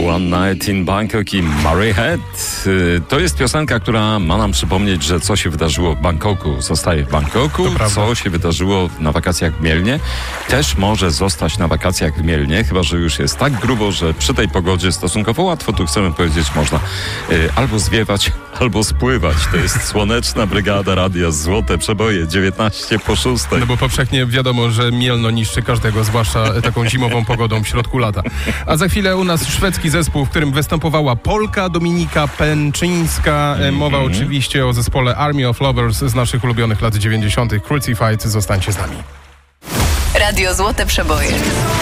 One Night in Bangkok i Murray Head. To jest piosenka, która ma nam przypomnieć, że co się wydarzyło w Bangkoku, zostaje w Bangkoku. Co się wydarzyło na wakacjach w Mielnie, też może zostać na wakacjach w Mielnie, chyba że już jest tak grubo, że przy tej pogodzie stosunkowo łatwo, tu chcemy powiedzieć, można albo zwiewać, albo spływać. To jest Słoneczna Brygada Radia Złote Przeboje, 19:06. No bo powszechnie wiadomo, że Mielno niszczy każdego, zwłaszcza taką zimową pogodą w środku lata. A za chwilę u nas szwedzki zespół, w którym występowała Polka Dominika Pęczyńska. Mowa oczywiście o zespole Army of Lovers z naszych ulubionych lat 90. Crucified. Zostańcie z nami. Radio Złote Przeboje.